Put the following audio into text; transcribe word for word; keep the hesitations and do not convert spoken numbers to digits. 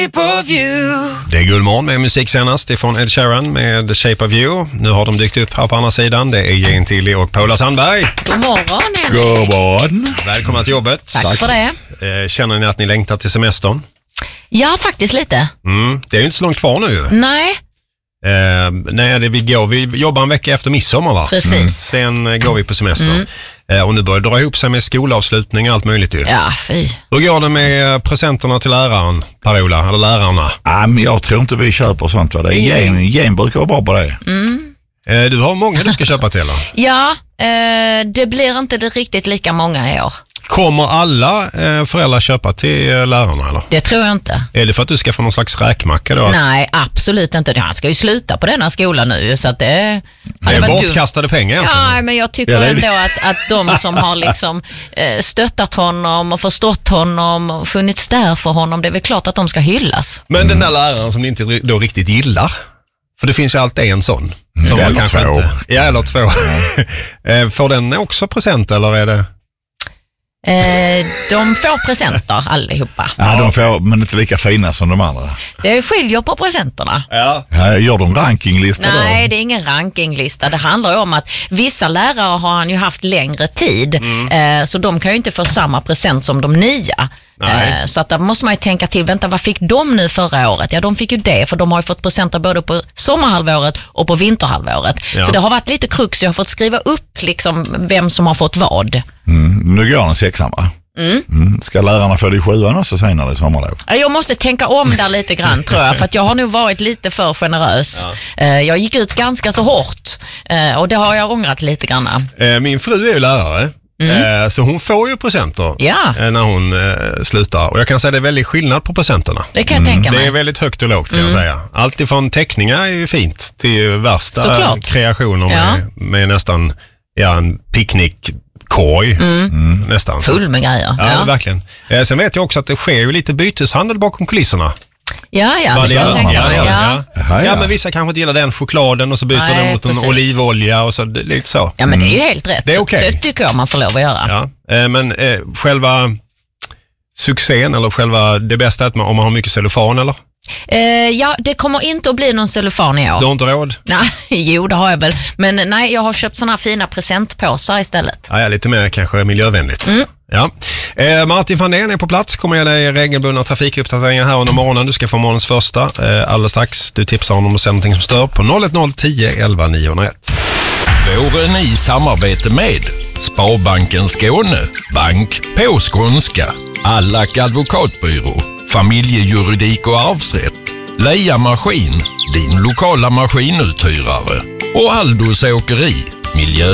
Det är Guldmorgon med musik senast ifrån Ed Sheeran med The Shape of You. Nu har de dykt upp här på andra sidan. Det är Jane Tilly och Paula Sandberg. God morgon, Henrik. God morgon. Välkomna till jobbet. Tack, Tack för det. Känner ni att ni längtar till semestern? Ja, faktiskt lite. Mm, det är ju inte så långt kvar nu. Nej. Eh, nej, det vi går. Vi jobbar en vecka efter midsommar, va? Precis. Mm. Sen eh, går vi på semester. Mm. Eh, och nu börjar det dra ihop sig med skolavslutning och allt möjligt ju. Ja, fy. Hur går det med presenterna till läraren, Paola, eller lärarna? Ja, men jag tror inte vi köper sånt. Va? Det är Jane, Jane brukar vara bra på det. Mm. Eh, du har många du ska köpa till, eller? Ja, eh, det blir inte det riktigt lika många i år. Kommer alla eh, föräldrar köpa till eh, lärarna, eller? Det tror jag inte. Är det för att du ska få någon slags räkmacka då? Nej, absolut inte. Han ska ju sluta på denna skola nu, så att det... Det är bortkastade du... pengar egentligen. Ja, men jag tycker ja, ändå att, att de som har liksom eh, stöttat honom och förstått honom och funnits där för honom, det är väl klart att de ska hyllas. Men den där läraren som ni inte då riktigt gillar, för det finns ju alltid en sån. Som eller man kanske två. Inte, ja, eller två. Ja. Får den också present, eller är det... Eh, de får presenter allihopa. Ja, de får, men inte lika fina som de andra. Det skiljer på presenterna. Ja. Ja, gör de rankinglista då? Nej, det är ingen rankinglista. Det handlar om att vissa lärare har han ju haft längre tid. Mm. Eh, så de kan ju inte få samma present som de nya. Eh, så att där måste man ju tänka till, vänta, vad fick de nu förra året? Ja, de fick ju det, för de har ju fått presenter både på sommarhalvåret och på vinterhalvåret. Ja. Så det har varit lite krux, jag har fått skriva upp liksom vem som har fått vad. Mm, nu går den sexan, va? Mm. Mm. Ska lärarna få det i sjuan också senare i sommarlov? Jag måste tänka om där lite grann, tror jag, för att jag har nog varit lite för generös. Ja. Jag gick ut ganska så hårt och det har jag ångrat lite grann. Min fru är ju lärare. Mm. Så hon får ju presenter ja. när hon eh, slutar. Och jag kan säga att det är väldigt skillnad på presenterna. Det kan jag mm. tänka mig. Det är väldigt högt och lågt, kan mm. jag säga. Allt ifrån teckningar är ju fint till värsta Såklart. kreationer ja. med, med nästan ja, en picknickkorg. Mm. Mm. Nästan. Full med grejer. Ja, ja. verkligen. Eh, sen vet jag också att det sker ju lite byteshandel bakom kulisserna. Ja, ja, det ska jag tänka mig. Ja, ja. Ja. ja, men vissa kanske inte gillar den chokladen och så byter Nej, de mot en olivolja och så, lite så. Ja, men det är ju helt rätt. Det är okej. Okay. Det tycker jag man får lov att göra. Ja, eh, men eh, själva succén eller själva det bästa är att man, om man har mycket cellofan, eller? Eh, ja, det kommer inte att bli någon cellofan i år. Du har inte råd? Nej, jo, det har jag väl. Men nej, jag har köpt såna här fina presentpåsar istället. Ja, ja, lite mer kanske miljövänligt. Mm. Ja. Eh, Martin van den är på plats. Kommer jag dig regelbundna trafikuppdateringar här under morgonen. Du ska få morgonens första eh, alldeles strax. Du tipsar honom om att säga någonting som stör på noll ett noll tio elva niohundraett. Våren i samarbete med Sparbanken Skåne, Bank på skånska, Allack advokatbyrå, Familjejuridik och arvsrätt, Leia Maskin, din lokala maskinuthyrare och Aldos åkeri, miljö